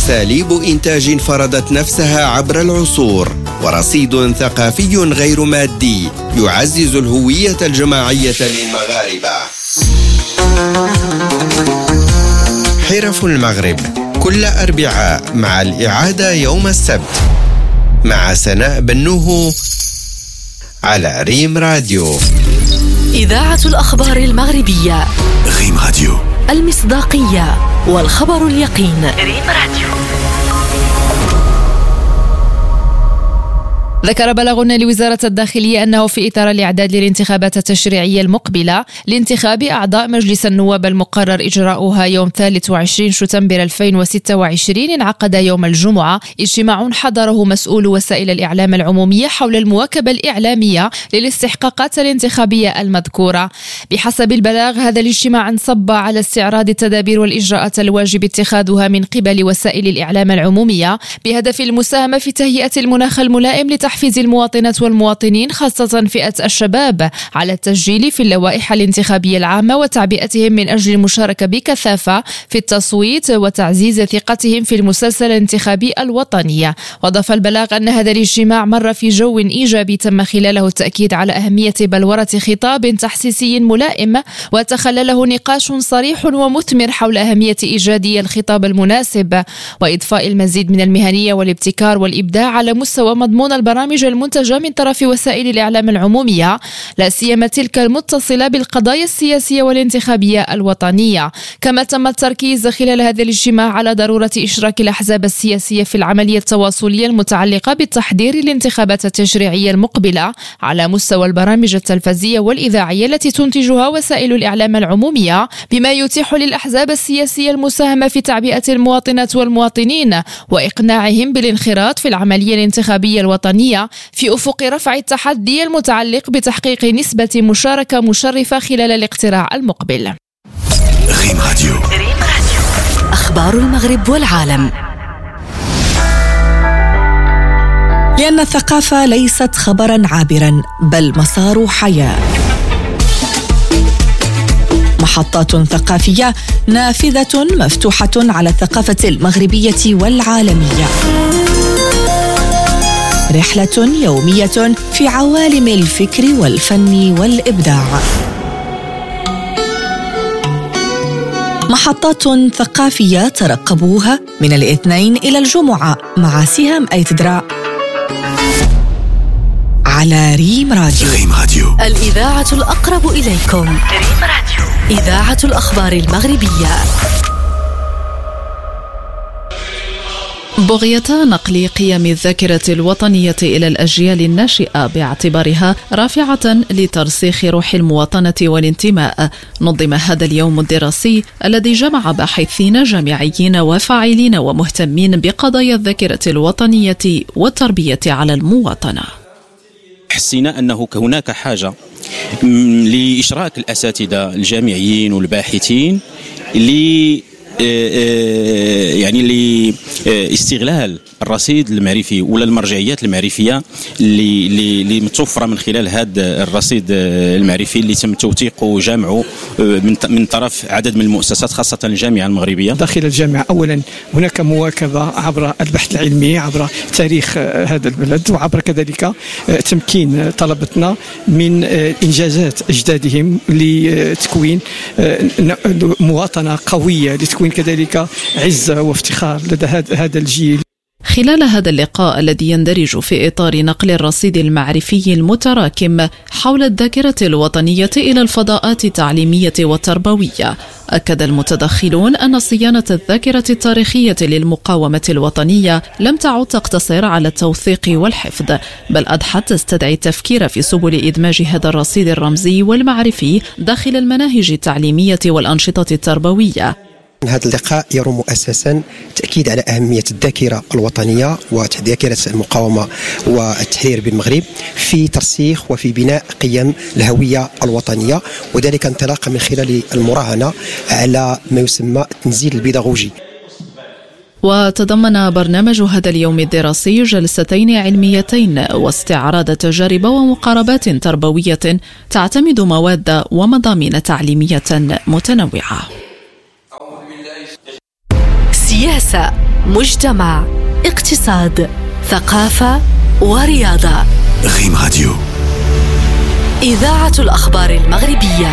أساليب إنتاج فرضت نفسها عبر العصور، ورصيد ثقافي غير مادي يعزز الهوية الجماعية للمغاربة. حرف المغرب كل أربعاء مع الإعادة يوم السبت مع سناء بنوه على ريم راديو. إذاعة الأخبار المغربية ريم راديو، المصداقية والخبر اليقين. ريم راديو. ذكر بلاغ لوزارة الداخلية أنه في إطار الإعداد للانتخابات التشريعية المقبلة لانتخاب أعضاء مجلس النواب المقرر إجراؤها يوم 23 شتنبر 2026 انعقد يوم الجمعة اجتماع حضره مسؤول وسائل الإعلام العمومية حول المواكبة الإعلامية للاستحقاقات الانتخابية المذكورة. بحسب البلاغ هذا الاجتماع انصب على استعراض التدابير والإجراءات الواجب اتخاذها من قبل وسائل الإعلام العمومية بهدف المساهمة في تهيئة المناخ الملائم تحفيز المواطنات والمواطنين خاصة فئة الشباب على التسجيل في اللوائح الانتخابية العامة وتعبئتهم من أجل المشاركة بكثافة في التصويت وتعزيز ثقتهم في المسلسل الانتخابي الوطني. وأضاف البلاغ أن هذا الاجتماع مر في جو إيجابي تم خلاله التأكيد على أهمية بلورة خطاب تحسيسي ملائم وتخلله نقاش صريح ومثمر حول أهمية إيجاد الخطاب المناسب وإضفاء المزيد من المهنية والابتكار والإبداع على مستوى مضمون البرامج المنتجة من طرف وسائل الإعلام العمومية، لا سيما تلك المتصلة بالقضايا السياسية والانتخابية الوطنية. كما تم التركيز خلال هذا الاجتماع على ضرورة إشراك الأحزاب السياسية في العملية التواصلية المتعلقة بالتحضير للانتخابات التشريعية المقبلة على مستوى البرامج التلفزية والإذاعية التي تنتجها وسائل الإعلام العمومية، بما يتيح للأحزاب السياسية المساهمة في تعبئة المواطنات والمواطنين وإقناعهم بالانخراط في العملية الانتخابية الوطنية في أفق رفع التحدي المتعلق بتحقيق نسبة مشاركة مشرفة خلال الاقتراع المقبل. ريم راديو. أخبار المغرب والعالم. لأن الثقافة ليست خبرا عابرا بل مسار حياة. محطات ثقافية نافذة مفتوحة على الثقافة المغربية والعالمية. رحلة يومية في عوالم الفكر والفن والإبداع. محطات ثقافية ترقبوها من الاثنين إلى الجمعة مع سهام أيتدرا على ريم راديو. ريم راديو، الإذاعة الأقرب إليكم. ريم راديو، إذاعة الأخبار المغربية. بغية نقل قيم الذاكرة الوطنية إلى الأجيال الناشئة باعتبارها رافعة لترسيخ روح المواطنة والانتماء، نظم هذا اليوم الدراسي الذي جمع باحثين جامعيين وفاعلين ومهتمين بقضايا الذاكرة الوطنية والتربية على المواطنة. حسينا أنه هناك حاجة لإشراك الأساتذة الجامعيين والباحثين لاستغلال الرصيد المعرفي ولا المرجعيات المعرفية اللي متوفرة من خلال هذا الرصيد المعرفي اللي تم توثيقه وجمعه من طرف عدد من المؤسسات خاصة الجامعة المغربية. داخل الجامعة أولا هناك مواكبة عبر البحث العلمي، عبر تاريخ هذا البلد، وعبر كذلك تمكين طلبتنا من إنجازات أجدادهم لتكوين مواطنة قوية، لتكوين كذلك عزة وافتخار لدى هذا الجيل. خلال هذا اللقاء الذي يندرج في إطار نقل الرصيد المعرفي المتراكم حول الذاكرة الوطنية إلى الفضاءات التعليمية والتربوية، أكد المتدخلون أن صيانة الذاكرة التاريخية للمقاومة الوطنية لم تعد تقتصر على التوثيق والحفظ، بل أضحت تستدعي التفكير في سبل إدماج هذا الرصيد الرمزي والمعرفي داخل المناهج التعليمية والأنشطة التربوية. هذا اللقاء يرم أساسا تأكيد على أهمية الذاكرة الوطنية وذاكرة المقاومة والتحرير بالمغرب في ترسيخ وفي بناء قيم الهوية الوطنية، وذلك انطلاقا من خلال المراهنة على ما يسمى التنزيل البيداغوجي. وتضمن برنامج هذا اليوم الدراسي جلستين علميتين واستعراض تجارب ومقاربات تربوية تعتمد مواد ومضامين تعليمية متنوعة. سياسة مجتمع، اقتصاد، ثقافة ورياضة. ريم راديو، إذاعة الأخبار المغربية.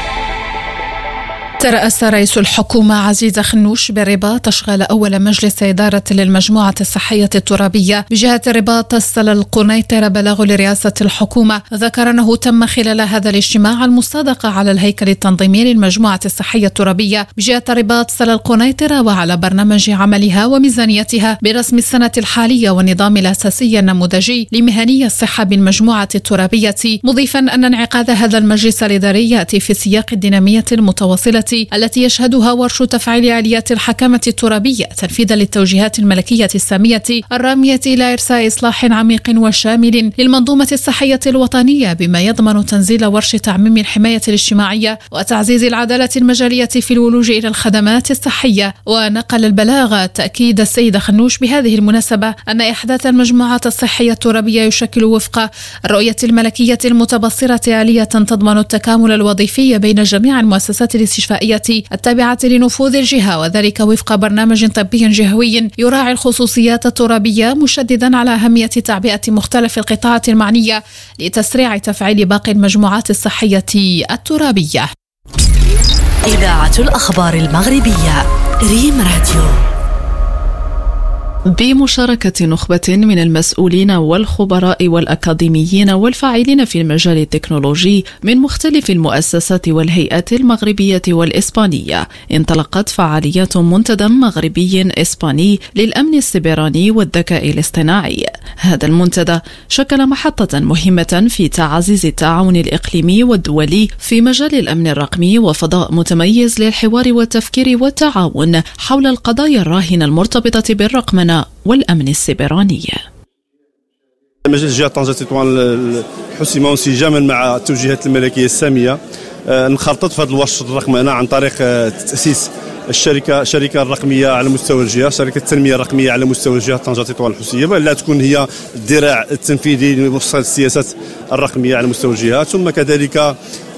ترأس رئيس الحكومة عزيز خنوش بالرباط أشغال أول مجلس إدارة للمجموعة الصحية الترابية بجهة الرباط السلا القنيطرة بلاغ لرئاسة الحكومة. ذكر أنه تم خلال هذا الاجتماع المصادقة على الهيكل التنظيمي للمجموعة الصحية الترابية بجهة الرباط سلا القنيطرة وعلى برنامج عملها وميزانيتها برسم السنة الحالية والنظام الأساسي النموذجي لمهنية الصحة بالمجموعة الترابية، مضيفا أن انعقاد هذا المجلس الإداري يأتي في سياق الدينامية المتواصلة التي يشهدها ورش تفعيل آليات الحكامة الترابية تنفيذا للتوجيهات الملكية السامية الرامية إلى إرساء إصلاح عميق وشامل للمنظومة الصحية الوطنية بما يضمن تنزيل ورش تعميم الحماية الاجتماعية وتعزيز العدالة المجالية في الولوج إلى الخدمات الصحية. ونقل البلاغ تأكيد السيد خنوش بهذه المناسبة أن إحداث المجموعة الصحية الترابية يشكل وفق الرؤية الملكية المتبصرة آلية تضمن التكامل الوظيفي بين جميع المؤسسات الاستشفائية التابعة لنفوذ الجهة، وذلك وفق برنامج طبي جهوي يراعي الخصوصيات الترابية، مشددا على أهمية تعبئة مختلف القطاعات المعنية لتسريع تفعيل باقي المجموعات الصحية الترابية. إذاعة الأخبار المغربية، ريم راديو. بمشاركة نخبة من المسؤولين والخبراء والأكاديميين والفاعلين في المجال التكنولوجي من مختلف المؤسسات والهيئات المغربية والإسبانية، انطلقت فعاليات منتدى مغربي إسباني للأمن السيبراني والذكاء الاصطناعي. هذا المنتدى شكل محطة مهمة في تعزيز التعاون الإقليمي والدولي في مجال الأمن الرقمي وفضاء متميز للحوار والتفكير والتعاون حول القضايا الراهنة المرتبطة بالرقمنة والأمن السيبراني. مجلس جهة طنجة تطوان حسم انسجاما مع التوجيهات الملكية السامية نخطط في هذا الورش الرقمنة عن طريق تأسيس الشركة الرقمية على مستوى الجهة، شركة التنمية الرقمية على مستوى الجهة طنجة تطوان الحسية، لا تكون هي الذراع التنفيذي لمؤسسات السياسات الرقمية على مستوى الجهة، ثم كذلك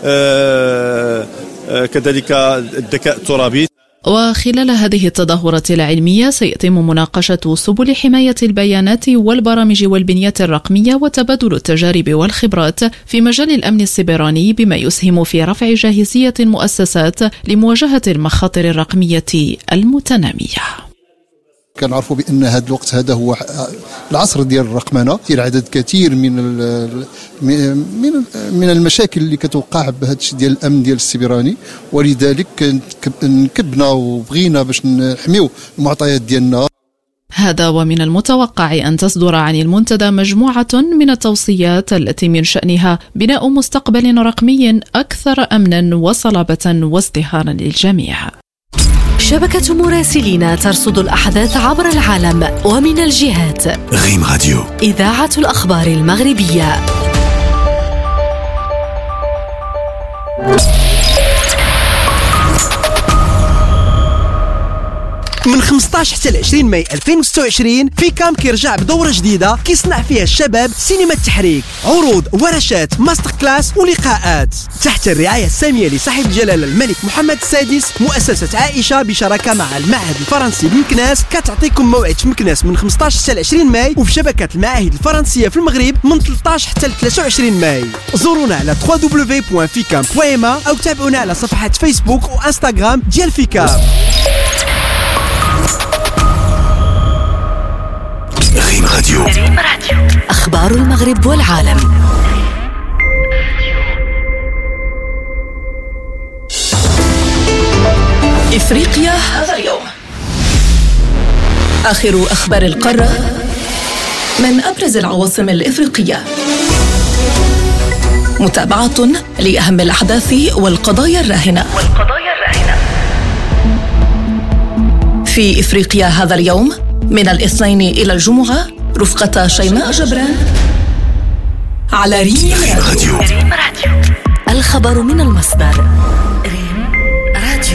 الذكاء الترابي. وخلال هذه التظاهرة العلمية سيتم مناقشة سبل حماية البيانات والبرامج والبنية الرقمية وتبادل التجارب والخبرات في مجال الأمن السيبراني بما يسهم في رفع جاهزية المؤسسات لمواجهة المخاطر الرقمية المتنامية. كنعرفوا بان هذا الوقت هذا هو العصر ديال الرقمنه، كاين عدد كثير من المشاكل اللي كتوقع بهذا الشيء ديال الامن ديال السيبراني، ولذلك نكبنا وبغينا باش نحميو المعطيات ديالنا. هذا ومن المتوقع أن تصدر عن المنتدى مجموعة من التوصيات التي من شأنها بناء مستقبل رقمي أكثر أمنا وصلابة وازدهارا للجميع. شبكة مراسلين ترصد الأحداث عبر العالم ومن الجهات. ريم راديو، إذاعة الأخبار المغربية. من 15 حتى ل 20 ماي 2026 فيكام كيرجع بدورة جديدة كيصنع فيها الشباب سينما التحريك، عروض، ورشات، ماستر كلاس ولقاءات تحت الرعاية السامية لصاحب الجلالة الملك محمد السادس. مؤسسة عائشة بشراكة مع المعهد الفرنسي بمكناس كتعطيكم موعد في مكناس من 15 حتى ل 20 ماي وفي شبكة المعاهد الفرنسية في المغرب من 13 حتى ل 23 ماي. زورونا على www.ficam.ma أو تابعونا على صفحات فيسبوك وانستغرام ديال فيكام. ريم راديو، أخبار المغرب والعالم. إفريقيا هذا اليوم. آخر أخبار القارة من أبرز العواصم الإفريقية. متابعة لأهم الأحداث والقضايا الراهنة. في إفريقيا هذا اليوم من الاثنين إلى الجمعة رفقة شيماء جبران على ريم راديو. الخبر من المصدر. ريم راديو.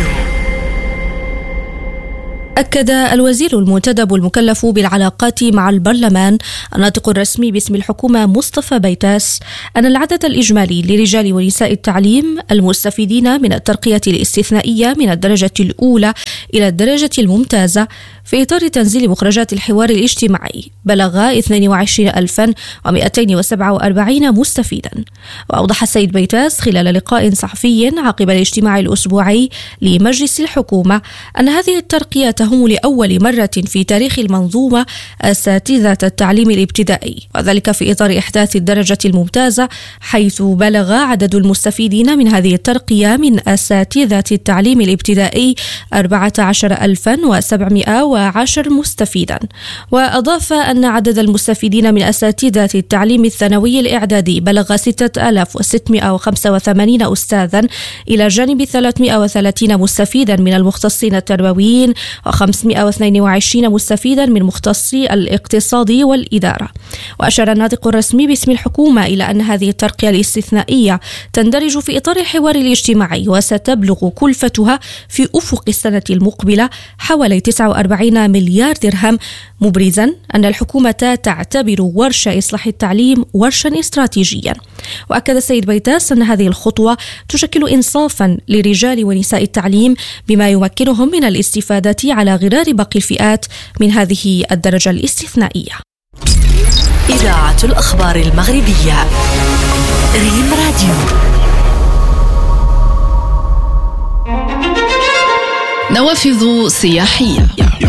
أكد الوزير المنتدب المكلف بالعلاقات مع البرلمان الناطق الرسمي باسم الحكومة مصطفى بيتاس أن العدد الإجمالي لرجال ونساء التعليم المستفيدين من الترقية الاستثنائية من الدرجة الأولى إلى الدرجة الممتازة في إطار تنزيل مخرجات الحوار الاجتماعي بلغ 22,247 مستفيدا. وأوضح السيد بيتاس خلال لقاء صحفي عقب الاجتماع الأسبوعي لمجلس الحكومة أن هذه الترقية تهم لأول مرة في تاريخ المنظومة أساتذة التعليم الابتدائي، وذلك في إطار إحداث الدرجة الممتازة، حيث بلغ عدد المستفيدين من هذه الترقية من أساتذة التعليم الابتدائي 14,710 مستفيدا. وأضاف أن عدد المستفيدين من أساتذة التعليم الثانوي الإعدادي بلغ 6,685 أستاذا، إلى جانب 330 مستفيدا من المختصين التربويين و522 مستفيدا من مختصي الاقتصاد والإدارة. وأشار الناطق الرسمي باسم الحكومة إلى أن هذه الترقية الاستثنائية تندرج في إطار الحوار الاجتماعي، وستبلغ كلفتها في أفق السنة المقبلة حوالي 49 مليار درهم، مبرزا أن الحكومة تعتبر ورش إصلاح التعليم ورشا استراتيجيا. وأكد السيد بيتاس أن هذه الخطوة تشكل إنصافا لرجال ونساء التعليم، بما يمكنهم من الاستفادة على غرار باقي الفئات من هذه الدرجة الاستثنائية. إذاعة الأخبار المغربية، ريم راديو. نوافذ سياحية.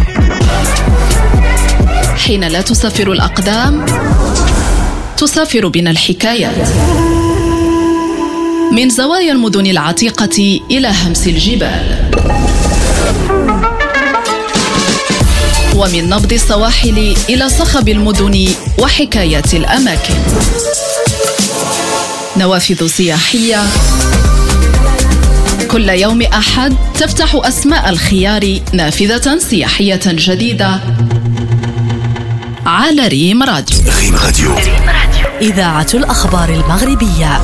حين لا تسافر الأقدام، تسافر بنا الحكايات. من زوايا المدن العتيقة إلى همس الجبال، ومن نبض السواحل إلى صخب المدن وحكايات الأماكن. نوافذ سياحية، كل يوم أحد تفتح أسماء الخيار نافذة سياحية جديدة على ريم راديو. ريم راديو، إذاعة الأخبار المغربية.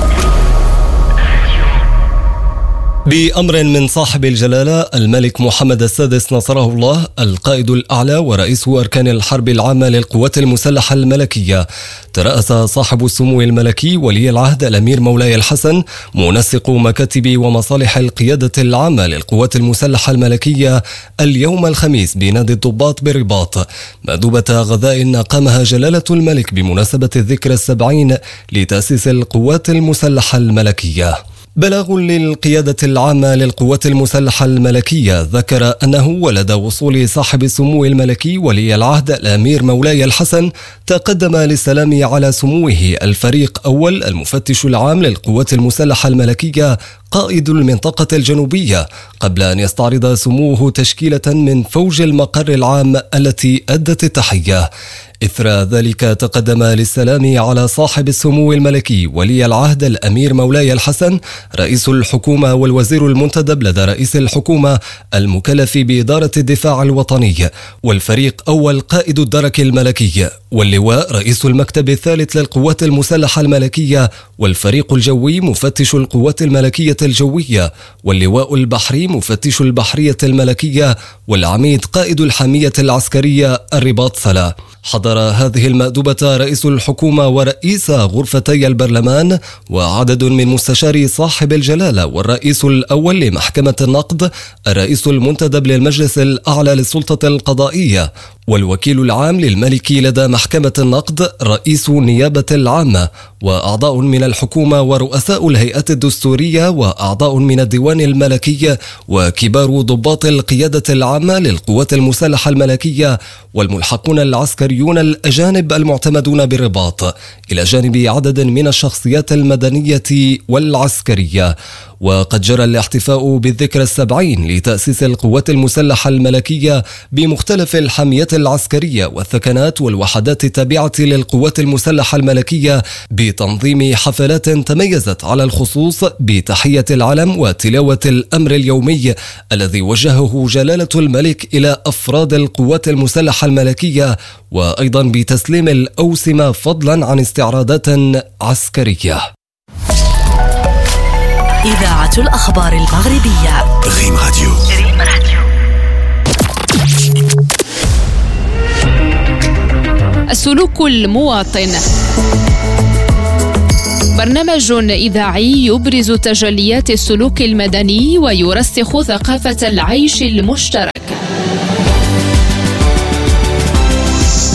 بأمر من صاحب الجلالة الملك محمد السادس نصره الله، القائد الأعلى ورئيس أركان الحرب العامة للقوات المسلحة الملكية، ترأس صاحب السمو الملكي ولي العهد الأمير مولاي الحسن منسق مكاتب ومصالح القيادة العامة للقوات المسلحة الملكية اليوم الخميس بنادي الضباط بالرباط مأدوبة غذاء قامها جلالة الملك بمناسبة الذكرى 70 لتأسيس القوات المسلحة الملكية. بلاغ للقيادة العامة للقوات المسلحة الملكية ذكر أنه ولد وصول صاحب السمو الملكي ولي العهد الأمير مولاي الحسن تقدم للسلام على سموه الفريق أول المفتش العام للقوات المسلحة الملكية قائد المنطقة الجنوبية، قبل أن يستعرض سموه تشكيلة من فوج المقر العام التي أدت التحية. إثر ذلك تقدم للسلام على صاحب السمو الملكي ولي العهد الأمير مولاي الحسن رئيس الحكومة والوزير المنتدب لدى رئيس الحكومة المكلف بإدارة الدفاع الوطني، والفريق أول قائد الدرك الملكي، واللواء رئيس المكتب الثالث للقوات المسلحة الملكية، والفريق الجوي مفتش القوات الملكية الجوية، واللواء البحري مفتش البحرية الملكية، والعميد قائد الحامية العسكرية الرباط سلا. حضر هذه المأدوبة رئيس الحكومة ورئيس غرفتي البرلمان وعدد من مستشاري صاحب الجلالة والرئيس الأول لمحكمة النقد، الرئيس المنتدب للمجلس الأعلى للسلطة القضائية، والوكيل العام للملك لدى محكمة النقد، رئيس النيابة العامة، وأعضاء من الحكومة ورؤساء الهيئات الدستورية وأعضاء من الديوان الملكي وكبار ضباط القيادة العامة للقوات المسلحة الملكية والملحقون العسكريون الأجانب المعتمدون بالرباط، إلى جانب عدد من الشخصيات المدنية والعسكرية. وقد جرى الاحتفاء بالذكرى 70 لتأسيس القوات المسلحة الملكية بمختلف الحاميات العسكرية والثكنات والوحدات التابعة للقوات المسلحة الملكية بتنظيم حفلات تميزت على الخصوص بتحية العلم وتلاوة الأمر اليومي الذي وجهه جلالة الملك إلى أفراد القوات المسلحة الملكية، وأيضا بتسليم الأوسمة فضلا عن استعراضات عسكرية. إذاعة الأخبار المغربية، ريم راديو. السلوك المواطن، برنامج إذاعي يبرز تجليات السلوك المدني ويرسخ ثقافة العيش المشترك.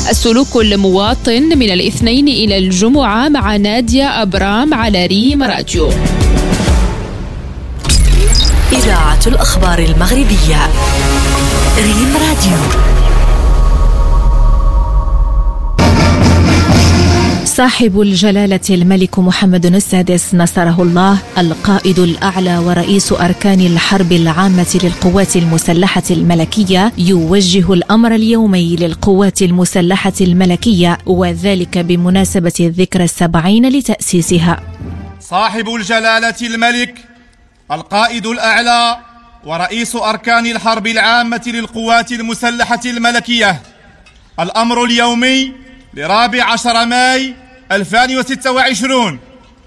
السلوك المواطن من الاثنين إلى الجمعة مع نادية أبرام على ريم راديو. إذاعة الأخبار المغربية ريم راديو. صاحب الجلالة الملك محمد السادس نصره الله القائد الأعلى ورئيس أركان الحرب العامة للقوات المسلحة الملكية يوجه الأمر اليومي للقوات المسلحة الملكية، وذلك بمناسبة الذكرى 70 لتأسيسها. صاحب الجلالة الملك القائد الأعلى ورئيس أركان الحرب العامة للقوات المسلحة الملكية، الأمر اليومي ل14 ماي 2026.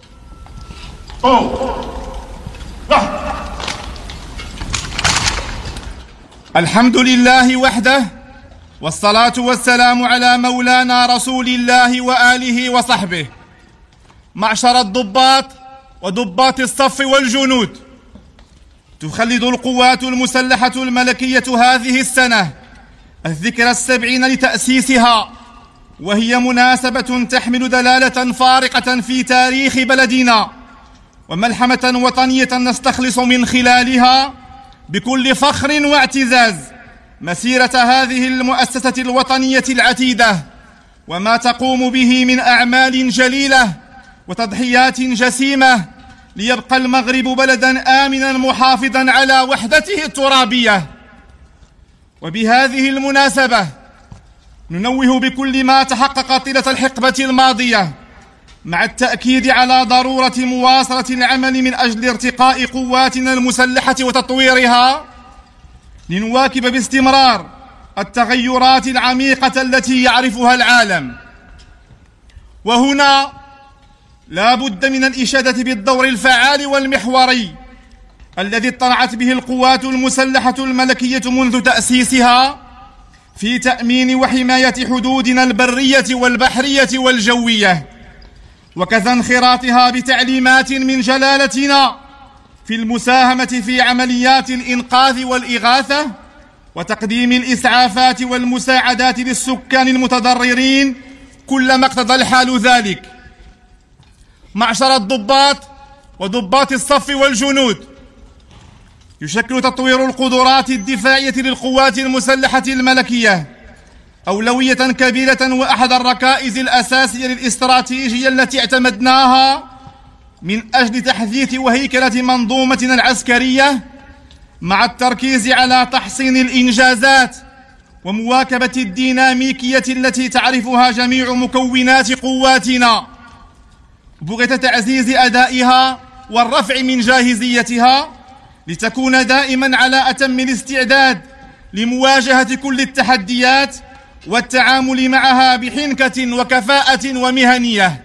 الحمد لله وحده، والصلاة والسلام على مولانا رسول الله وآله وصحبه. معشر الضباط وضباط الصف والجنود، تخلد القوات المسلحة الملكية هذه السنة الذكرى 70 لتأسيسها، وهي مناسبة تحمل دلالة فارقة في تاريخ بلدنا، وملحمة وطنية نستخلص من خلالها بكل فخر واعتزاز مسيرة هذه المؤسسة الوطنية العتيدة، وما تقوم به من أعمال جليلة وتضحيات جسيمة ليبقى المغرب بلداً آمناً محافظاً على وحدته الترابية. وبهذه المناسبة ننوه بكل ما تحقق طيلة الحقبة الماضية، مع التأكيد على ضرورة مواصلة العمل من أجل ارتقاء قواتنا المسلحة وتطويرها، لنواكب باستمرار التغيرات العميقة التي يعرفها العالم. وهنا لا بد من الإشادة بالدور الفعال والمحوري الذي اطلعت به القوات المسلحة الملكية منذ تأسيسها في تأمين وحماية حدودنا البرية والبحرية والجوية، وكذا انخراطها بتعليمات من جلالتنا في المساهمة في عمليات الإنقاذ والإغاثة وتقديم الإسعافات والمساعدات للسكان المتضررين كلما اقتضى الحال ذلك. معشر الضباط وضباط الصف والجنود، يشكل تطوير القدرات الدفاعية للقوات المسلحة الملكية أولوية كبيرة وأحد الركائز الأساسية للاستراتيجية التي اعتمدناها من أجل تحديث وهيكلة منظومتنا العسكرية، مع التركيز على تحصين الإنجازات ومواكبة الديناميكية التي تعرفها جميع مكونات قواتنا، بغية تعزيز أدائها والرفع من جاهزيتها لتكون دائما على أتم الاستعداد لمواجهة كل التحديات والتعامل معها بحنكة وكفاءة ومهنية.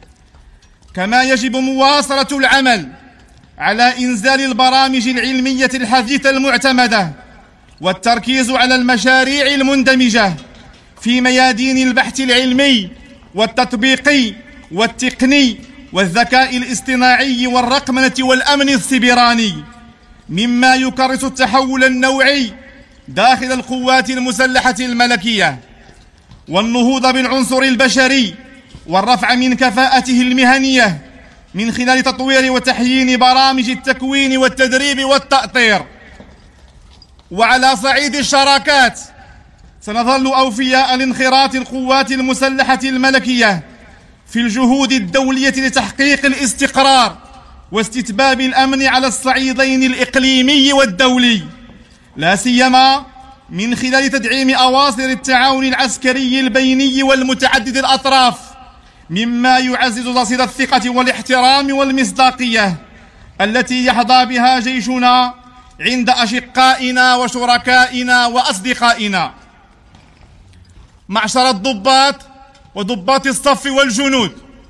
كما يجب مواصلة العمل على إنزال البرامج العلمية الحديثة المعتمدة والتركيز على المشاريع المندمجة في ميادين البحث العلمي والتطبيقي والتقني والذكاء الاصطناعي والرقمنة والأمن السيبراني، مما يكرس التحول النوعي داخل القوات المسلحة الملكية، والنهوض بالعنصر البشري والرفع من كفاءته المهنية من خلال تطوير وتحيين برامج التكوين والتدريب والتأطير. وعلى صعيد الشراكات، سنظل أوفياء لانخراط القوات المسلحة الملكية في الجهود الدولية لتحقيق الاستقرار واستتباب الأمن على الصعيدين الإقليمي والدولي، لا سيما من خلال تدعيم أواصر التعاون العسكري البيني والمتعدد الأطراف، مما يعزز رصيد الثقة والاحترام والمصداقية التي يحظى بها جيشنا عند أشقائنا وشركائنا وأصدقائنا. معشر الضباط وضباط الصف والجنود،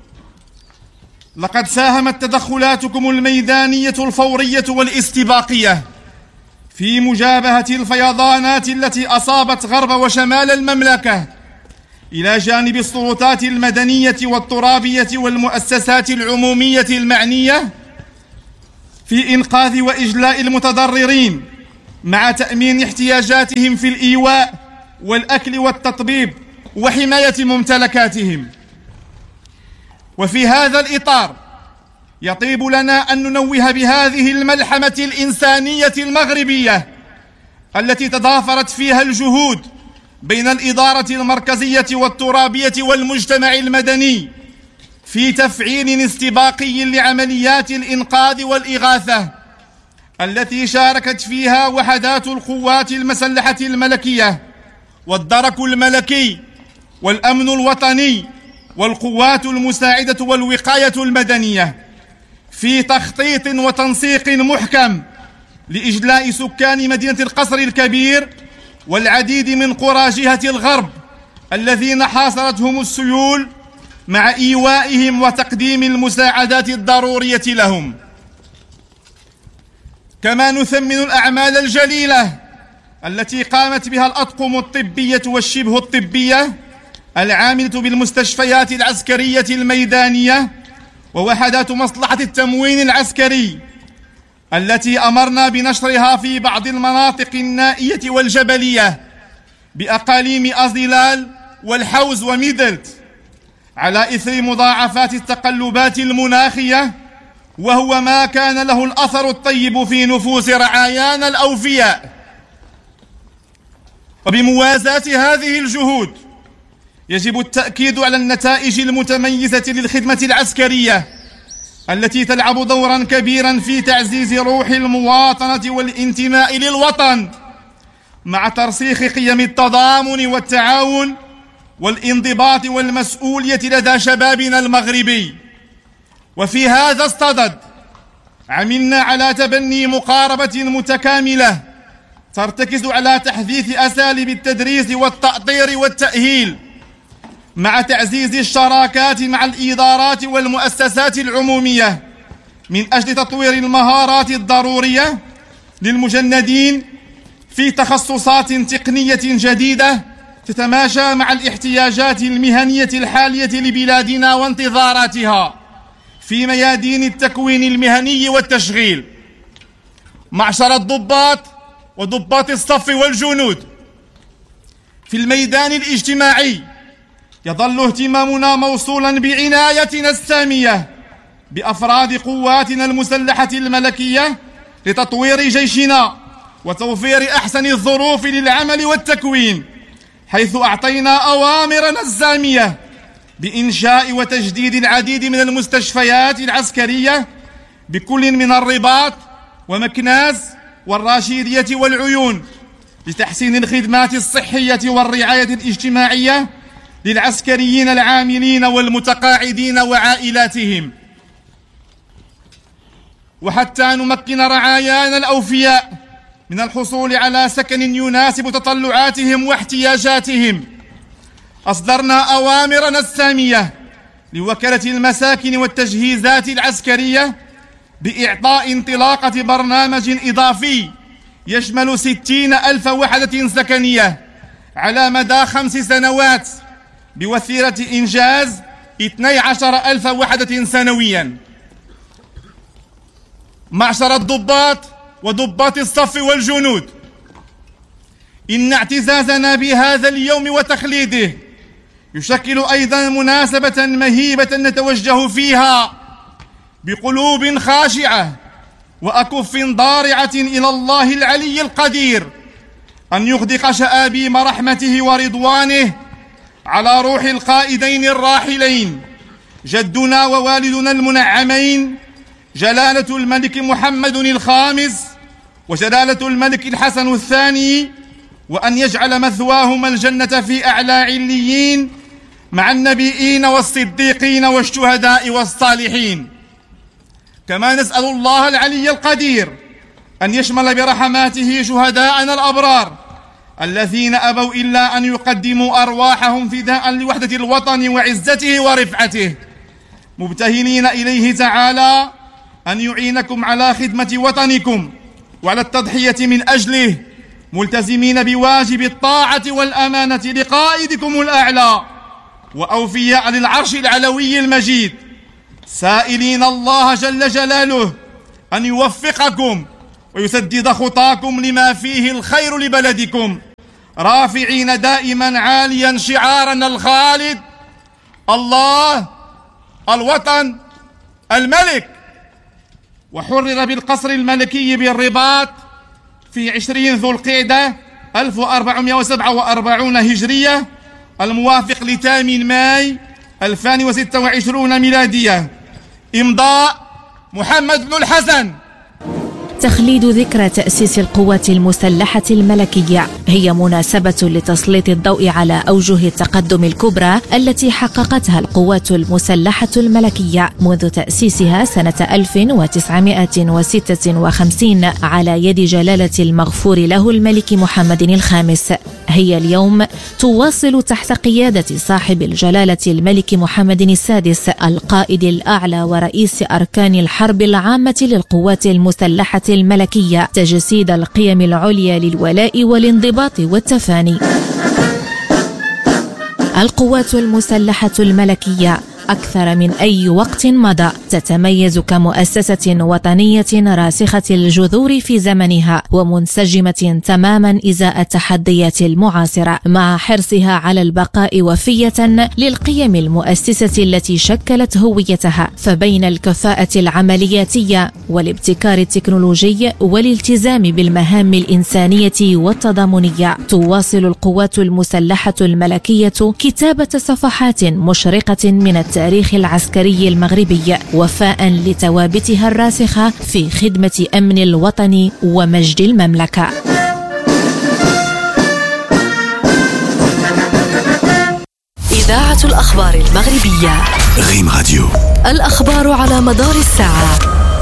لقد ساهمت تدخلاتكم الميدانية الفورية والاستباقية في مجابهة الفيضانات التي أصابت غرب وشمال المملكة، إلى جانب السلطات المدنية والترابية والمؤسسات العمومية المعنية في إنقاذ وإجلاء المتضررين، مع تأمين احتياجاتهم في الإيواء والأكل والتطبيب وحماية ممتلكاتهم. وفي هذا الإطار يطيب لنا أن ننوه بهذه الملحمة الإنسانية المغربية التي تضافرت فيها الجهود بين الإدارة المركزية والترابية والمجتمع المدني في تفعيل استباقي لعمليات الإنقاذ والإغاثة التي شاركت فيها وحدات القوات المسلحة الملكية والدرك الملكي والأمن الوطني والقوات المساعدة والوقاية المدنية في تخطيط وتنسيق محكم لإجلاء سكان مدينة القصر الكبير والعديد من قرى جهة الغرب الذين حاصرتهم السيول مع إيوائهم وتقديم المساعدات الضرورية لهم. كما نثمن الأعمال الجليلة التي قامت بها الأطقم الطبية والشبه الطبية العاملة بالمستشفيات العسكرية الميدانية ووحدات مصلحة التموين العسكري التي أمرنا بنشرها في بعض المناطق النائية والجبلية بأقاليم أزلال والحوز وميدلت على إثر مضاعفات التقلبات المناخية، وهو ما كان له الأثر الطيب في نفوس رعايانا الأوفياء. وبموازاة هذه الجهود يجب التأكيد على النتائج المتميزة للخدمة العسكرية التي تلعب دورا كبيرا في تعزيز روح المواطنة والانتماء للوطن مع ترسيخ قيم التضامن والتعاون والانضباط والمسؤولية لدى شبابنا المغربي. وفي هذا الصدد عملنا على تبني مقاربة متكاملة ترتكز على تحديث أساليب التدريس والتأطير والتأهيل مع تعزيز الشراكات مع الإدارات والمؤسسات العمومية من أجل تطوير المهارات الضرورية للمجندين في تخصصات تقنية جديدة تتماشى مع الاحتياجات المهنية الحالية لبلادنا وانتظاراتها في ميادين التكوين المهني والتشغيل. معشر الضباط وضباط الصف والجنود، في الميدان الاجتماعي يظل اهتمامنا موصولا بعنايتنا السامية بأفراد قواتنا المسلحة الملكية لتطوير جيشنا وتوفير أحسن الظروف للعمل والتكوين، حيث أعطينا أوامرنا الزامية بإنشاء وتجديد العديد من المستشفيات العسكرية بكل من الرباط ومكناس والراشيدية والعيون لتحسين الخدمات الصحية والرعاية الاجتماعية للعسكريين العاملين والمتقاعدين وعائلاتهم. وحتى نمكن رعايانا الأوفياء من الحصول على سكن يناسب تطلعاتهم واحتياجاتهم، أصدرنا أوامرنا السامية لوكالة المساكن والتجهيزات العسكرية بإعطاء انطلاقة برنامج إضافي يشمل 60,000 وحدة سكنية على مدى 5 سنوات بوتيرة إنجاز 12,000 وحدة سنويا. معشر الضباط وضباط الصف والجنود، إن اعتزازنا بهذا اليوم وتخليده يشكل أيضا مناسبة مهيبة نتوجه فيها بقلوب خاشعة وأكف ضارعة إلى الله العلي القدير أن يغدق شآبيم رحمته ورضوانه على روح القائدين الراحلين جدنا ووالدنا المنعمين جلالة الملك محمد الخامس وجلالة الملك الحسن الثاني، وأن يجعل مثواهما الجنة في أعلى عليين مع النبيين والصديقين والشهداء والصالحين. كما نسأل الله العلي القدير أن يشمل برحماته شهداءنا الأبرار الذين أبوا إلا أن يقدموا أرواحهم فداء لوحدة الوطن وعزته ورفعته، مبتهلين إليه تعالى أن يعينكم على خدمة وطنكم وعلى التضحية من أجله، ملتزمين بواجب الطاعة والأمانة لقائدكم الأعلى وأوفياء للعرش العلوي المجيد، سائلين الله جل جلاله أن يوفقكم ويسدد خطاكم لما فيه الخير لبلدكم رافعين دائما عاليا شعارنا الخالد: الله، الوطن، الملك. وحرر بالقصر الملكي بالرباط في 20 ذو القعدة 1447 هجرية، الموافق ل8 ماي 2026 ميلادية. إمضاء محمد بن الحسن. تخليد ذكرى تأسيس القوات المسلحة الملكية هي مناسبة لتسليط الضوء على أوجه التقدم الكبرى التي حققتها القوات المسلحة الملكية منذ تأسيسها سنة 1956 على يد جلالة المغفور له الملك محمد الخامس. هي اليوم تواصل تحت قيادة صاحب الجلالة الملك محمد السادس القائد الأعلى ورئيس أركان الحرب العامة للقوات المسلحة الملكية تجسيد القيم العليا للولاء والانضباط والتفاني. القوات المسلحة الملكية أكثر من أي وقت مضى تتميز كمؤسسة وطنية راسخة الجذور في زمنها ومنسجمة تماما إزاء التحديات المعاصرة، مع حرصها على البقاء وفية للقيم المؤسسة التي شكلت هويتها. فبين الكفاءة العملياتية والابتكار التكنولوجي والالتزام بالمهام الإنسانية والتضامنية، تواصل القوات المسلحة الملكية كتابة صفحات مشرقة من التاريخ العسكري المغربي، وفاء لثوابتها الراسخة في خدمة أمن الوطن ومجد المملكة. إذاعة الأخبار المغربية ريم راديو. الأخبار على مدار الساعة.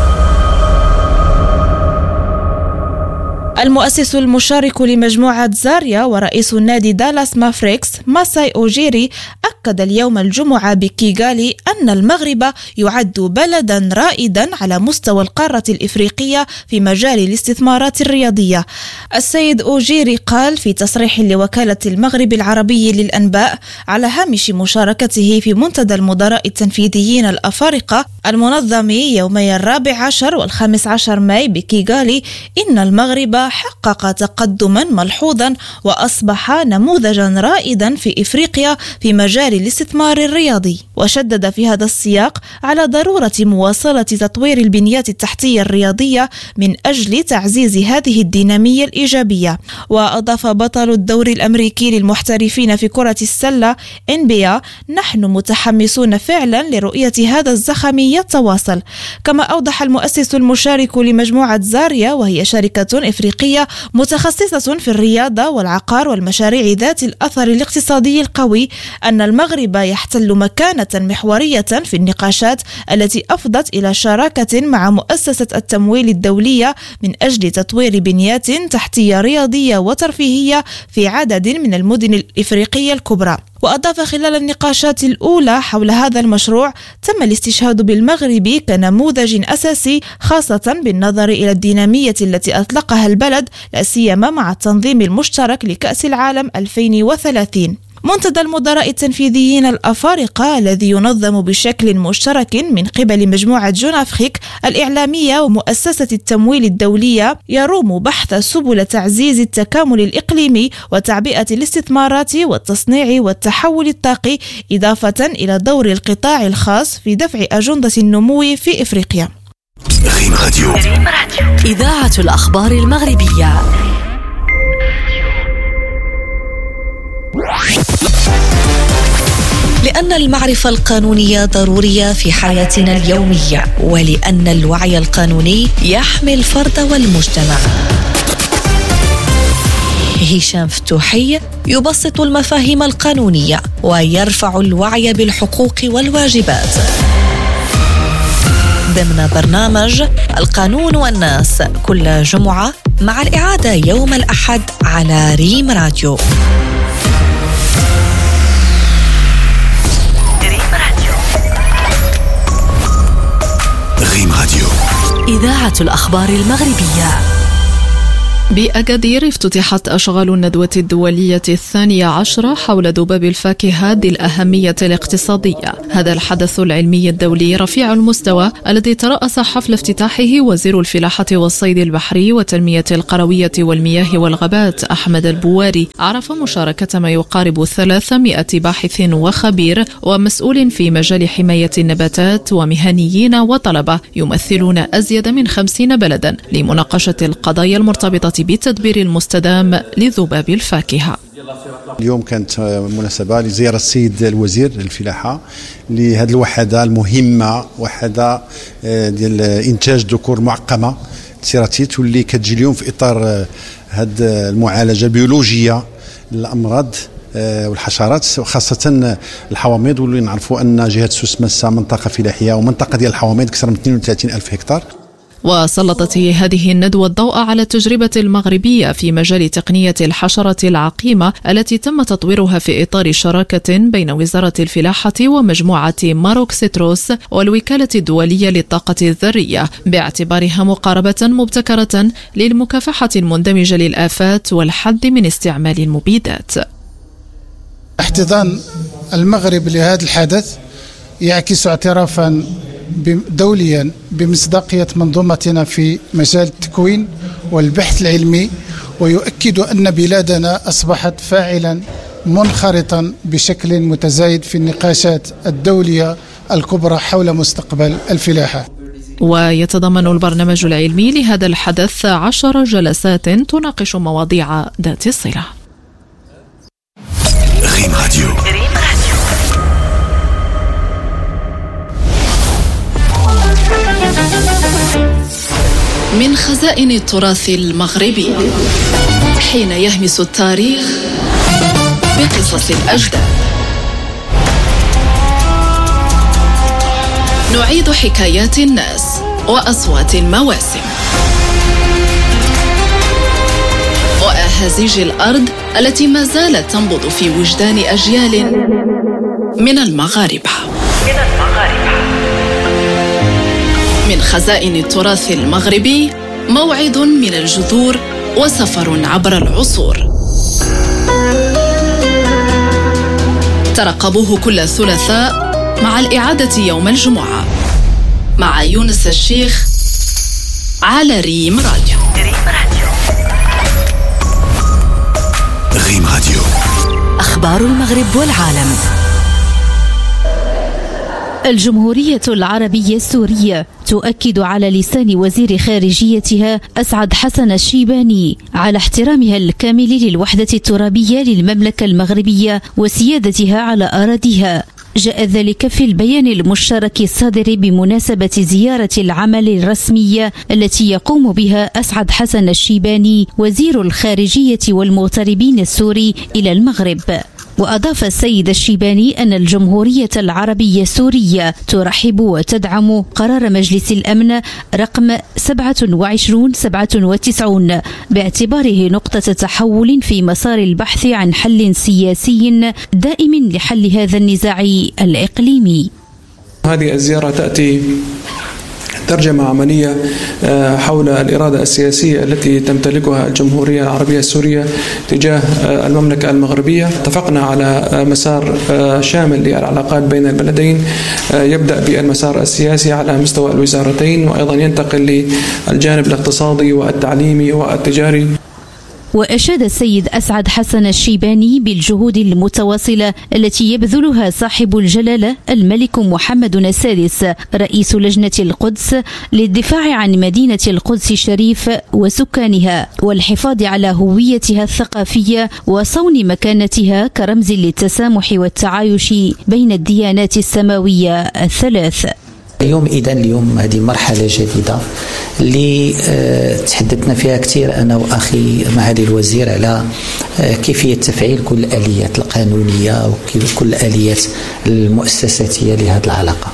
المؤسس المشارك لمجموعة زاريا ورئيس النادي دالاس مافريكس ماساي أوجيري أكد اليوم الجمعة بكيغالي أن المغرب يعد بلدا رائدا على مستوى القارة الإفريقية في مجال الاستثمارات الرياضية. السيد أوجيري قال في تصريح لوكالة المغرب العربي للأنباء على هامش مشاركته في منتدى المدراء التنفيذيين الأفارقة المنظم يومي 14 و15 ماي بكيغالي إن المغرب حقق تقدما ملحوظا وأصبح نموذجا رائدا في إفريقيا في مجال الاستثمار الرياضي. وشدد في هذا السياق على ضرورة مواصلة تطوير البنيات التحتية الرياضية من أجل تعزيز هذه الدينامية الإيجابية. وأضاف بطل الدوري الأمريكي للمحترفين في كرة السلة NBA: نحن متحمسون فعلا لرؤية هذا الزخم يتواصل. كما أوضح المؤسس المشارك لمجموعة زاريا وهي شركة إفريقية متخصصة في الرياضة والعقار والمشاريع ذات الأثر الاقتصادي القوي أن المغرب يحتل مكانة محورية في النقاشات التي أفضت إلى شراكة مع مؤسسة التمويل الدولية من أجل تطوير بنيات تحتية رياضية وترفيهية في عدد من المدن الإفريقية الكبرى. وأضاف خلال النقاشات الأولى حول هذا المشروع تم الاستشهاد بالمغرب كنموذج أساسي، خاصة بالنظر إلى الدينامية التي أطلقها البلد لا سيما مع التنظيم المشترك لكأس العالم 2030. منتدى المدراء التنفيذيين الأفارقة الذي ينظم بشكل مشترك من قبل مجموعة جون أفريك الإعلامية ومؤسسة التمويل الدولية يروم بحث سبل تعزيز التكامل الإقليمي وتعبئة الاستثمارات والتصنيع والتحول الطاقي، إضافة إلى دور القطاع الخاص في دفع أجندة النمو في إفريقيا. ريم راديو. إذاعة الأخبار المغربية. لأن المعرفة القانونية ضرورية في حياتنا اليومية، ولأن الوعي القانوني يحمي الفرد والمجتمع. هشام فتوحي يبسط المفاهيم القانونية ويرفع الوعي بالحقوق والواجبات ضمن برنامج القانون والناس كل جمعة، مع الإعادة يوم الأحد على ريم راديو. ريم راديو. إذاعة الأخبار المغربية. بأكادير افتتحت أشغال الندوة الدولية 12 حول ذباب الفاكهة ذي الأهمية الاقتصادية. هذا الحدث العلمي الدولي رفيع المستوى الذي ترأس حفل افتتاحه وزير الفلاحة والصيد البحري والتنمية القروية والمياه والغابات أحمد البواري، عرف مشاركة ما يقارب 300 باحث وخبير ومسؤول في مجال حماية النباتات ومهنيين وطلبة يمثلون أزيد من 50 بلدا لمناقشة القضايا المرتبطة بالتدبير المستدام لذباب الفاكهة. اليوم كانت مناسبة لزيارة السيد الوزير الفلاحة لهذه الوحدة المهمة، وحدة ديال إنتاج ذكور معقمة تيراتيت، واللي كتجي اليوم في إطار هذه المعالجة البيولوجية للأمراض والحشرات وخاصة الحوامض، واللي نعرفوا أن جهة سوس مسا منطقة فلاحية ومنطقة ديال الحوامض أكثر من 32,000 هكتار. وسلطت هذه الندوة الضوء على التجربة المغربية في مجال تقنية الحشرة العقيمة التي تم تطويرها في إطار شراكة بين وزارة الفلاحة ومجموعة ماروك سيتروس والوكالة الدولية للطاقة الذرية، باعتبارها مقاربة مبتكرة للمكافحة المندمجة للآفات والحد من استعمال المبيدات. احتضان المغرب لهذا الحدث يعكس اعترافا دوليا بمصداقية منظومتنا في مجال التكوين والبحث العلمي، ويؤكد أن بلادنا أصبحت فاعلا منخرطا بشكل متزايد في النقاشات الدولية الكبرى حول مستقبل الفلاحة. ويتضمن البرنامج العلمي لهذا الحدث 10 جلسات تناقش مواضيع ذات الصلة. ريم راديو. من خزائن التراث المغربي حين يهمس التاريخ بقصص الأجداد، نعيد حكايات الناس وأصوات المواسم وأهازيج الأرض التي ما زالت تنبض في وجدان أجيال من المغاربة. من خزائن التراث المغربي موعد من الجذور وسفر عبر العصور. ترقبوه كل ثلاثاء مع الإعادة يوم الجمعة مع يونس الشيخ على ريم راديو. ريم راديو. أخبار المغرب والعالم. الجمهورية العربية السورية تؤكد على لسان وزير خارجيتها أسعد حسن الشيباني على احترامها الكامل للوحدة الترابية للمملكة المغربية وسيادتها على أراضيها. جاء ذلك في البيان المشترك الصادر بمناسبة زيارة العمل الرسمية التي يقوم بها أسعد حسن الشيباني وزير الخارجية والمغتربين السوري إلى المغرب. وأضاف السيد الشيباني أن الجمهورية العربية السورية ترحب وتدعم قرار مجلس الأمن رقم 2797 باعتباره نقطة تحول في مسار البحث عن حل سياسي دائم لحل هذا النزاع الإقليمي. هذه الزيارة تأتي ترجمة عملية حول الإرادة السياسية التي تمتلكها الجمهورية العربية السورية تجاه المملكة المغربية. اتفقنا على مسار شامل للعلاقات بين البلدين، يبدأ بالمسار السياسي على مستوى الوزارتين وأيضا ينتقل للجانب الاقتصادي والتعليمي والتجاري. وأشاد السيد أسعد حسن الشيباني بالجهود المتواصلة التي يبذلها صاحب الجلالة الملك محمد السادس رئيس لجنة القدس للدفاع عن مدينة القدس الشريف وسكانها والحفاظ على هويتها الثقافية وصون مكانتها كرمز للتسامح والتعايش بين الديانات السماوية الثلاث. اليوم هذه مرحلة جديدة اللي تحدثنا فيها كثير أنا وأخي معالي الوزير على كيفية تفعيل كل الآليات القانونية وكل الآليات المؤسساتية لهذه العلاقة.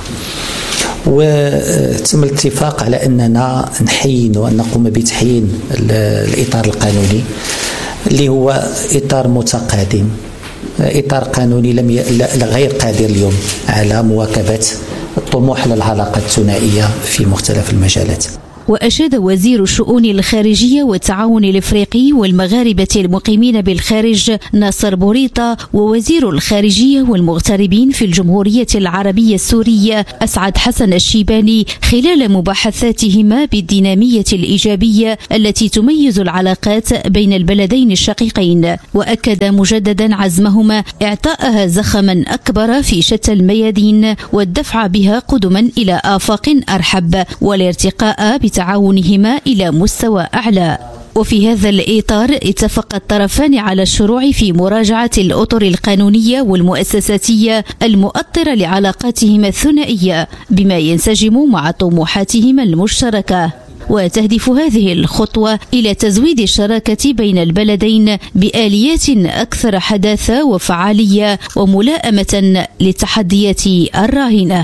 وتم الاتفاق على أننا نحين وأن نقوم بتحيين الإطار القانوني اللي هو إطار متقادم، إطار قانوني غير قادر اليوم على مواكبة الطموح للعلاقة الثنائية في مختلف المجالات. وأشاد وزير الشؤون الخارجية والتعاون الإفريقي والمغاربة المقيمين بالخارج ناصر بوريطة ووزير الخارجية والمغتربين في الجمهورية العربية السورية أسعد حسن الشيباني خلال مباحثاتهما بالدينامية الإيجابية التي تميز العلاقات بين البلدين الشقيقين، وأكد مجددا عزمهما إعطائها زخما أكبر في شتى الميادين والدفع بها قدما إلى آفاق أرحب والارتقاء بتعاونهما إلى مستوى أعلى. وفي هذا الإطار اتفق الطرفان على الشروع في مراجعة الأطر القانونية والمؤسساتية المؤطرة لعلاقاتهما الثنائية بما ينسجم مع طموحاتهما المشتركة. وتهدف هذه الخطوة إلى تزويد الشراكة بين البلدين بآليات أكثر حداثة وفعالية وملائمة للتحديات الراهنة.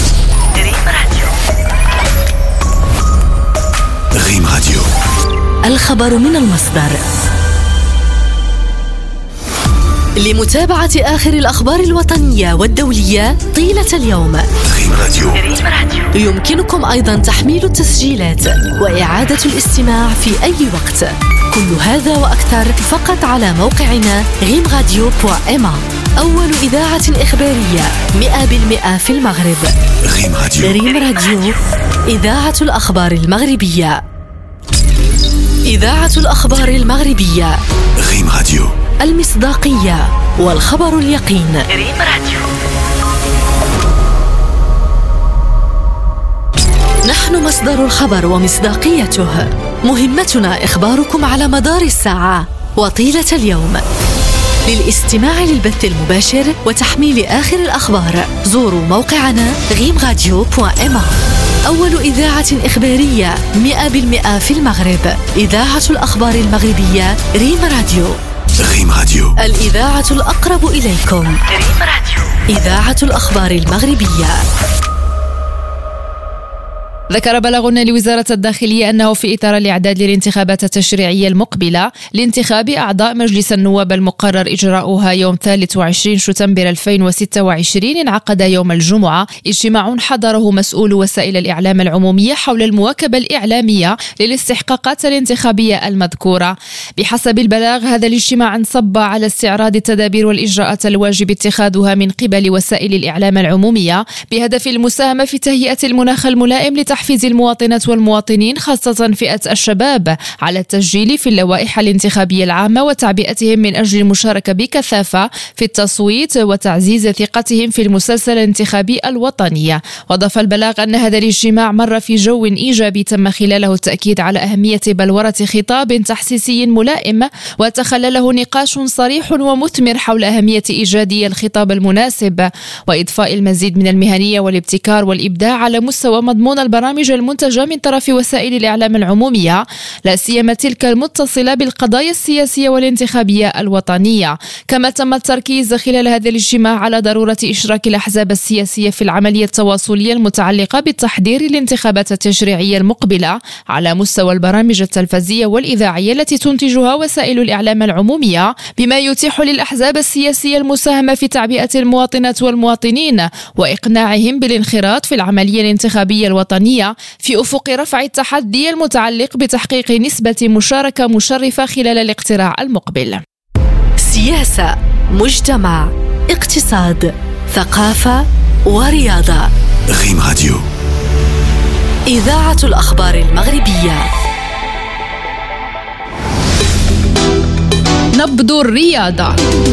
ريم راديو، الخبر من المصدر. لمتابعة آخر الأخبار الوطنية والدولية طيلة اليوم، ريم راديو يمكنكم أيضا تحميل التسجيلات وإعادة الاستماع في أي وقت. كل هذا وأكثر فقط على موقعنا rimradio.ma، أول إذاعة إخبارية 100% في المغرب. ريم راديو، إذاعة الأخبار المغربية. إذاعة الأخبار المغربية، ريم راديو، المصداقية والخبر اليقين. ريم راديو. نحن مصدر الخبر ومصداقيته، مهمتنا إخباركم على مدار الساعة وطيلة اليوم. للاستماع للبث المباشر وتحميل آخر الأخبار زوروا موقعنا rimradio.ma، أول إذاعة إخبارية 100% في المغرب. إذاعة الأخبار المغربية، ريم راديو. ريم راديو، الإذاعة الأقرب إليكم. ريم راديو، إذاعة الأخبار المغربية. ذكر بلاغ لوزارة الداخلية أنه في إطار الإعداد للانتخابات التشريعية المقبلة لانتخاب أعضاء مجلس النواب المقرر إجراؤها يوم 23 شتنبر 2026 انعقد يوم الجمعة اجتماع حضره مسؤول وسائل الإعلام العمومية حول المواكبة الإعلامية للاستحقاقات الانتخابية المذكورة. بحسب البلاغ، هذا الاجتماع انصب على استعراض التدابير والإجراءات الواجب اتخاذها من قبل وسائل الإعلام العمومية بهدف المساهمة في تهيئة المناخ الملائم لتحفيز المواطنات والمواطنين خاصة فئة الشباب على التسجيل في اللوائح الانتخابية العامة وتعبئتهم من أجل المشاركة بكثافة في التصويت وتعزيز ثقتهم في المسلسل الانتخابي الوطني. وأضاف البلاغ أن هذا الاجتماع مر في جو إيجابي تم خلاله التأكيد على أهمية بلورة خطاب تحسيسي ملائم وتخلله نقاش صريح ومثمر حول أهمية إيجاد الخطاب المناسب وإضفاء المزيد من المهنية والابتكار والإبداع على مستوى مضمون البرامج المنتجة من طرف وسائل الإعلام العمومية، لا سيما تلك المتصلة بالقضايا السياسية والانتخابية الوطنية. كما تم التركيز خلال هذا الاجتماع على ضرورة إشراك الأحزاب السياسية في العملية التواصلية المتعلقة بالتحضير للانتخابات التشريعية المقبلة على مستوى البرامج التلفزية والإذاعية التي تنتجها وسائل الإعلام العمومية، بما يتيح للأحزاب السياسية المساهمة في تعبئة المواطنات والمواطنين وإقناعهم بالانخراط في العملية الانتخابية الوطنية في أفق رفع التحدي المتعلق بتحقيق نسبة مشاركة مشرفة خلال الاقتراع المقبل. سياسة، مجتمع، اقتصاد، ثقافة ورياضة. ريم راديو، إذاعة الأخبار المغربية. نبض الرياضة،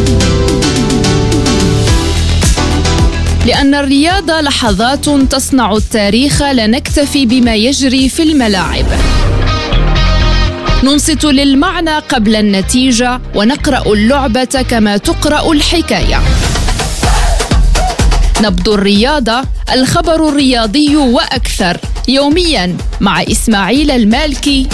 لأن الرياضة لحظات تصنع التاريخ، لا نكتفي بما يجري في الملاعب. ننصت للمعنى قبل النتيجة ونقرأ اللعبة كما تقرأ الحكاية. نبض الرياضة، الخبر الرياضي وأكثر، يوميا مع إسماعيل المالكي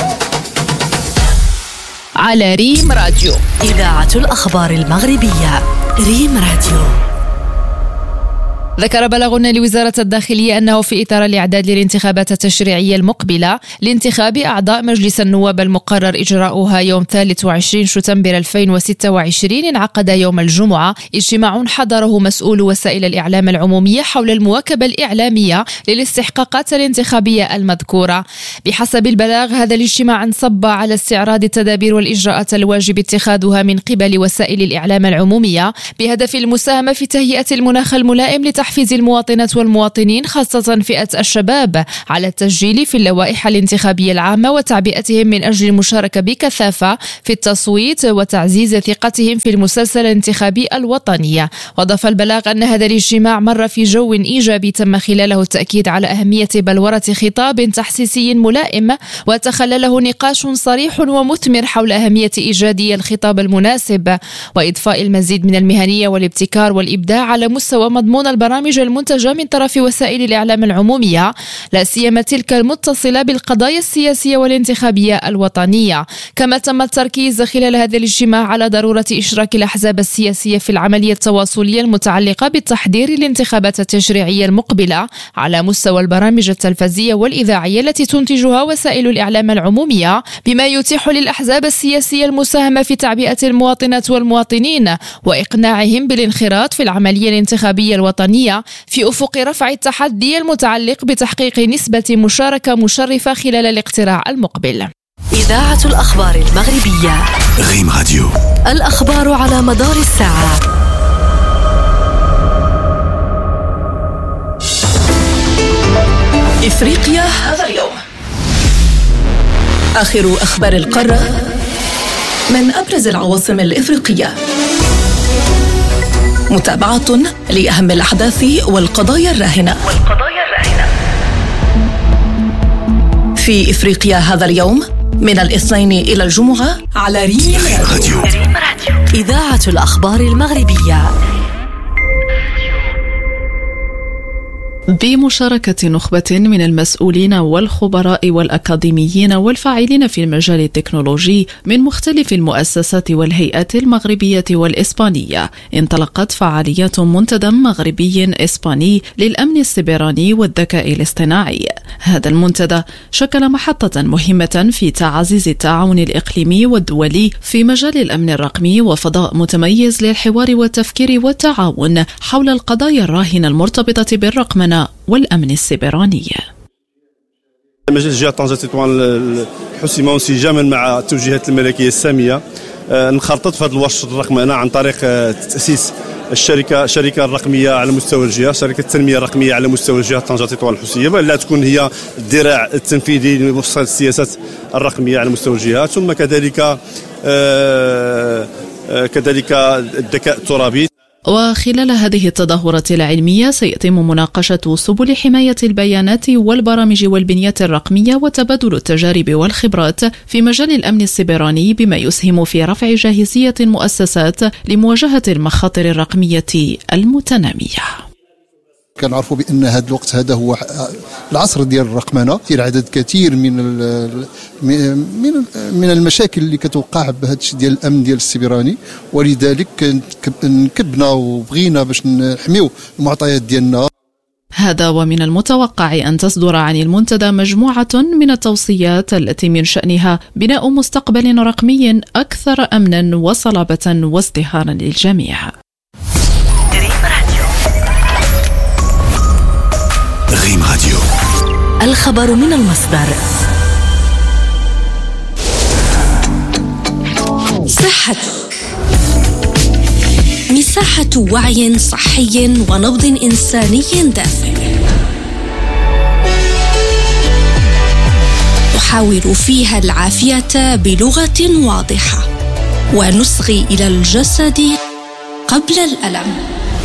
على ريم راديو. إذاعة الأخبار المغربية، ريم راديو. ذكر بلاغ لوزارة الداخلية أنه في إطار الإعداد للانتخابات التشريعية المقبلة لانتخاب أعضاء مجلس النواب المقرر إجراؤها يوم 23 شتنبر 2026 انعقد يوم الجمعة اجتماع حضره مسؤول وسائل الإعلام العمومية حول المواكبة الإعلامية للاستحقاقات الانتخابية المذكورة. بحسب البلاغ هذا الاجتماع انصب على استعراض التدابير والإجراءات الواجب اتخاذها من قبل وسائل الإعلام العمومية بهدف المساهمة في تهيئة المناخ الملائم لتحفيز المواطنات والمواطنين خاصة فئة الشباب على التسجيل في اللوائح الانتخابية العامة وتعبئتهم من أجل المشاركة بكثافة في التصويت وتعزيز ثقتهم في المسلسل الانتخابي الوطني. وأضاف البلاغ أن هذا الاجتماع مر في جو إيجابي تم خلاله التأكيد على أهمية بلورة خطاب تحسيسي ملائم وتخلله نقاش صريح ومثمر حول أهمية إيجاد الخطاب المناسب وإضفاء المزيد من المهنية والابتكار والإبداع على مستوى مضمون البرامج المنتجة من طرف وسائل الإعلام العمومية لا سيما تلك المتصلة بالقضايا السياسية والانتخابية الوطنية. كما تم التركيز خلال هذا الاجتماع على ضرورة إشراك الأحزاب السياسية في العملية التواصلية المتعلقة بالتحضير للانتخابات التشريعية المقبلة على مستوى البرامج التلفزية والإذاعية التي تنتجها وسائل الإعلام العمومية بما يتيح للأحزاب السياسية المساهمة في تعبئة المواطنات والمواطنين وإقناعهم بالانخراط في العملية الانتخابية الوطنية في أفق رفع التحدي المتعلق بتحقيق نسبة مشاركة مشرفة خلال الاقتراع المقبل. إذاعة الأخبار المغربية ريم راديو، الأخبار على مدار الساعة. إفريقيا هذا اليوم، آخر أخبار القارة من أبرز العواصم الإفريقية، متابعة لأهم الأحداث والقضايا الراهنة في إفريقيا هذا اليوم من الاثنين إلى الجمعة على ريم راديو. إذاعة الأخبار المغربية بمشاركة نخبة من المسؤولين والخبراء والأكاديميين والفاعلين في المجال التكنولوجي من مختلف المؤسسات والهيئات المغربية والإسبانية، انطلقت فعاليات منتدى مغربي إسباني للأمن السيبراني والذكاء الاصطناعي. هذا المنتدى شكل محطة مهمة في تعزيز التعاون الإقليمي والدولي في مجال الأمن الرقمي وفضاء متميز للحوار والتفكير والتعاون حول القضايا الراهنة المرتبطة بالرقمنة والأمن السيبراني. مجلس الجهات طنجة تطوان حسم انسجاما مع التوجيهات الملكية السامية انخرطت في هذا الورش الرقمنة عن طريق تأسيس الشركة الرقمية على مستوى الجهة، شركة التنمية الرقمية على مستوى الجهة طنجة تطوان الحسية، لا تكون هي الذراع التنفيذي لمؤسسة السياسات الرقمية على مستوى الجهات، ثم كذلك الذكاء الترابي. وخلال هذه التظاهرة العلمية سيتم مناقشة سبل حماية البيانات والبرامج والبنية الرقمية وتبادل التجارب والخبرات في مجال الأمن السيبراني بما يسهم في رفع جاهزية المؤسسات لمواجهة المخاطر الرقمية المتنامية. كنعرفوا بان هذا الوقت هذا هو العصر ديال الرقمنه، كثير عدد كثير من المشاكل اللي كتوقع بهذا الشيء ديال الامن ديال السيبراني، ولذلك نكبنا وبغينا باش نحميو المعطيات ديالنا. هذا ومن المتوقع أن تصدر عن المنتدى مجموعة من التوصيات التي من شأنها بناء مستقبل رقمي أكثر أمنا وصلابة وازدهارا للجميع. ريم راديو، الخبر من المصدر. صحتك، مساحة وعي صحي ونبض إنساني دافئ نحاور فيها العافية بلغة واضحة ونصغي إلى الجسد قبل الألم.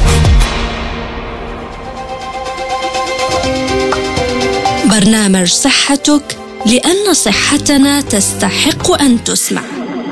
برنامج صحتك، لأن صحتنا تستحق أن تسمع.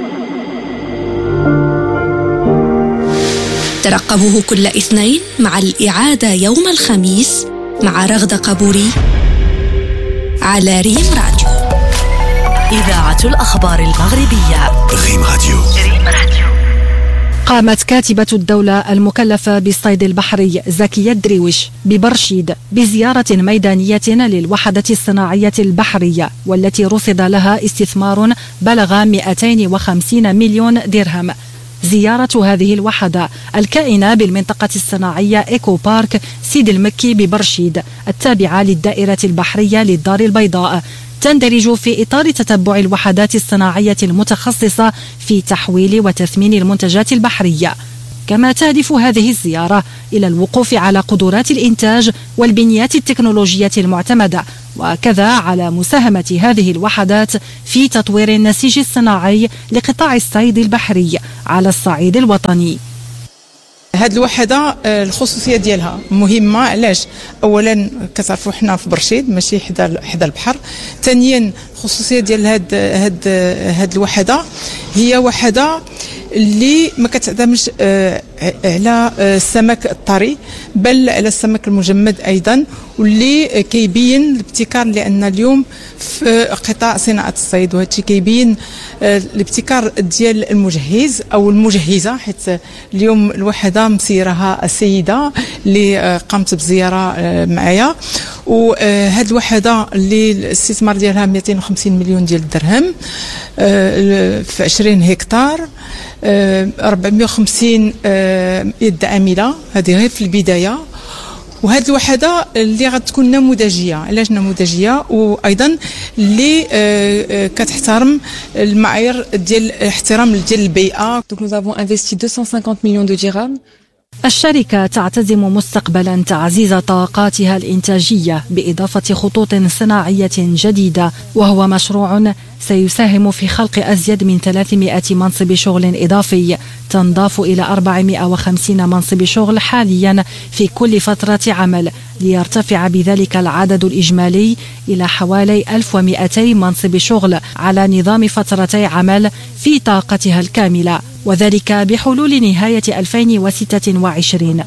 ترقبوه كل اثنين مع الإعادة يوم الخميس مع رغدة قبوري على ريم راديو. إذاعة الأخبار المغربية. ريم راديو. قامت كاتبة الدولة المكلفة بالصيد البحري زكية درويش ببرشيد بزيارة ميدانية للوحدة الصناعية البحرية، والتي رصد لها استثمار بلغ 250 مليون درهم. زيارة هذه الوحدة الكائنة بالمنطقة الصناعية إيكو بارك سيد المكي ببرشيد التابعة للدائرة البحرية للدار البيضاء تندرج في إطار تتبع الوحدات الصناعية المتخصصة في تحويل وتثمين المنتجات البحرية. كما تهدف هذه الزيارة إلى الوقوف على قدرات الإنتاج والبنيات التكنولوجية المعتمدة، وكذا على مساهمة هذه الوحدات في تطوير النسيج الصناعي لقطاع الصيد البحري على الصعيد الوطني. هاد الوحدة الخصوصية ديالها مهمة. علاش؟ أولا كتعرفوا حنا في برشيد ماشي حدا البحر. ثانيا الخصوصية ديال هاد الوحدة هي وحدة اللي ما كتعتمدش على السمك الطري بل على السمك المجمد ايضا، واللي كيبين الابتكار، لان اليوم في قطاع صناعه الصيد وهادشي كيبين الابتكار ديال المجهز او المجهزه، حيت اليوم الوحده مسيرها السيده اللي قامت بزياره معايا. وهاد الوحده اللي الاستثمار ديالها 250 مليون ديال الدرهم في 20 هكتار، 450 يد عامله، هذه غير في البدايه. وهذه الوحده اللي غتكون نموذجيه. علاش نموذجيه؟ وايضا اللي كتحترم المعايير ديال احترام ديال البيئه. Donc nous avons investi 250 millions de dirhams. الشركة تعتزم مستقبلا تعزيز طاقاتها الإنتاجية بإضافة خطوط صناعية جديدة، وهو مشروع سيساهم في خلق أزيد من 300 منصب شغل إضافي، تنضاف إلى 450 منصب شغل حاليا في كل فترة عمل، ليرتفع بذلك العدد الإجمالي إلى حوالي 1200 منصب شغل على نظام فترتي عمل في طاقتها الكاملة، وذلك بحلول نهاية 2026.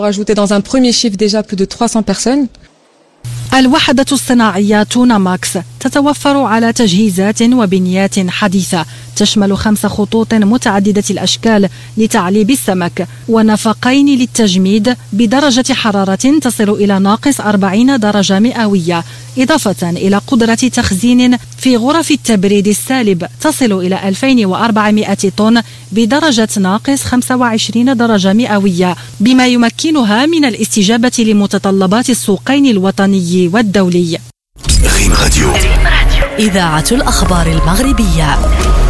الوحدة الصناعية تونا ماكس تتوفر على تجهيزات وبنيات حديثة تشمل 5 خطوط متعددة الأشكال لتعليب السمك، ونفقين للتجميد بدرجة حرارة تصل إلى -40 درجة مئوية، إضافة إلى قدرة تخزين في غرف التبريد السالب تصل إلى 2400 طن بدرجة -25 درجة مئوية، بما يمكنها من الاستجابة لمتطلبات السوقين الوطني والدولي. ريم راديو، إذاعة الأخبار المغربية.